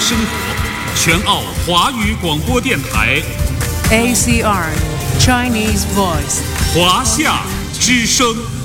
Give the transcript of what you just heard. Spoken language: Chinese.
生活，全澳华语广播电台 ACR Chinese Voice 华夏之声。